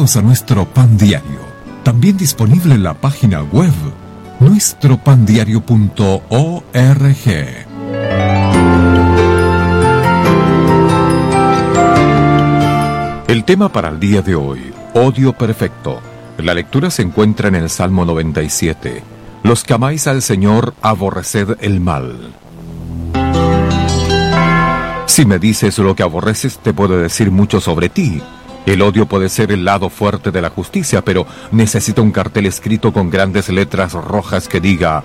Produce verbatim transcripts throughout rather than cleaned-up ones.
suscritos a nuestro Pan Diario, también disponible en la página web nuestro pan diario punto org. El tema para el día de hoy, odio perfecto. La lectura se encuentra en el Salmo noventa y siete. Los que amáis al Señor, aborreced el mal. Si me dices lo que aborreces, te puedo decir mucho sobre ti. El odio puede ser el lado fuerte de la justicia, pero necesita un cartel escrito con grandes letras rojas que diga: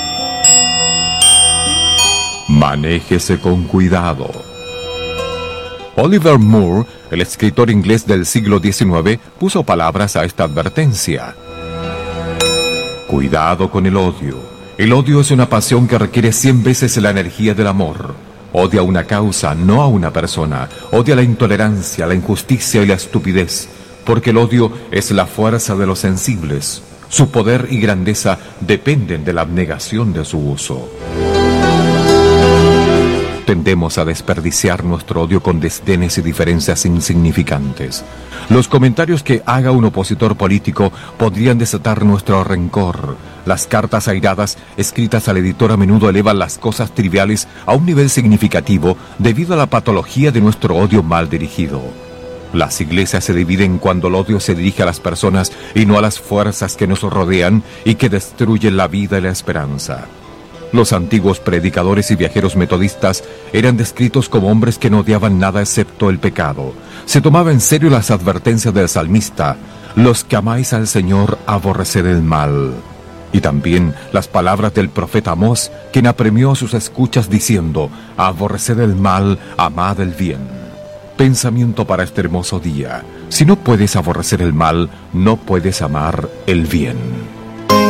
manéjese con cuidado. Oliver Moore, el escritor inglés del siglo diecinueve, puso palabras a esta advertencia. Cuidado con el odio. El odio es una pasión que requiere cien veces la energía del amor. Odia a una causa, no a una persona. Odia la intolerancia, la injusticia y la estupidez, porque el odio es la fuerza de los sensibles. Su poder y grandeza dependen de la abnegación de su uso. Tendemos a desperdiciar nuestro odio con desdenes y diferencias insignificantes. Los comentarios que haga un opositor político podrían desatar nuestro rencor. Las cartas airadas escritas al editor a menudo elevan las cosas triviales a un nivel significativo debido a la patología de nuestro odio mal dirigido. Las iglesias se dividen cuando el odio se dirige a las personas y no a las fuerzas que nos rodean y que destruyen la vida y la esperanza. Los antiguos predicadores y viajeros metodistas eran descritos como hombres que no odiaban nada excepto el pecado. Se tomaba en serio las advertencias del salmista: los que amáis al Señor, aborreced el mal. Y también las palabras del profeta Amós, quien apremió a sus escuchas diciendo: aborreced el mal, amad el bien. Pensamiento para este hermoso día: si no puedes aborrecer el mal, no puedes amar el bien.